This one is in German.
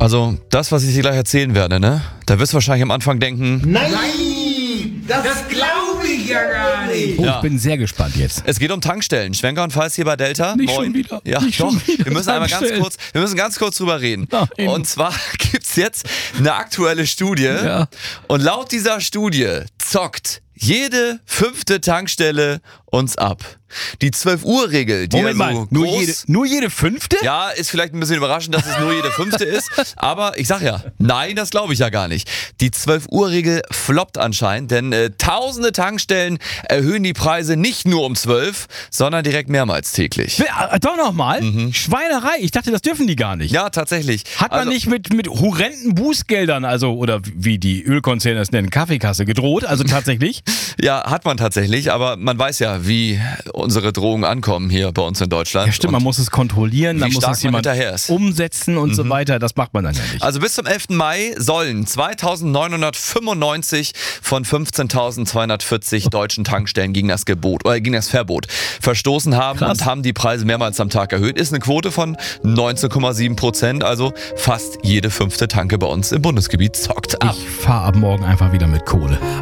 Also, das, was ich dir gleich erzählen werde, ne? Da wirst du wahrscheinlich am Anfang denken... Nein! Das glaube ich ja gar nicht! Oh, ich bin sehr gespannt jetzt. Es geht um Tankstellen. Schwenker und Falls hier bei Delta. Nicht Moin. schon wieder. Ja, Nicht doch. schon wieder Wir müssen einmal Tankstellen. wir müssen ganz kurz drüber reden. Nein. Und zwar gibt's jetzt eine aktuelle Studie. Ja. Und laut dieser Studie zockt jede 5. Tankstelle uns ab. Die 12-Uhr-Regel, die Moment ja mal, so nur jede 5.? Ja, ist vielleicht ein bisschen überraschend, dass es nur jede 5. ist. Aber ich sag ja, nein, das glaube ich ja gar nicht. Die 12-Uhr-Regel floppt anscheinend, denn tausende Tankstellen erhöhen die Preise nicht nur um 12, sondern direkt mehrmals täglich. Doch nochmal? Schweinerei, ich dachte, das dürfen die gar nicht. Ja, tatsächlich. Hat man nicht mit horrenden Bußgeldern, also, oder wie die Ölkonzerne es nennen, Kaffeekasse gedroht, also tatsächlich? Ja, hat man tatsächlich, aber man weiß ja, wie unsere Drohungen ankommen hier bei uns in Deutschland. Ja, stimmt, man muss es kontrollieren, dann wie muss stark es jemand man hinterher ist. umsetzen und so weiter. Das macht man dann ja nicht. Also bis zum 11. Mai sollen 2.995 von 15.240 deutschen Tankstellen gegen das Verbot verstoßen haben. Krass. Und haben die Preise mehrmals am Tag erhöht. Ist eine Quote von 19,7%, also fast jede 5. Tanke bei uns im Bundesgebiet zockt ab. Ich fahre ab morgen einfach wieder mit Kohle.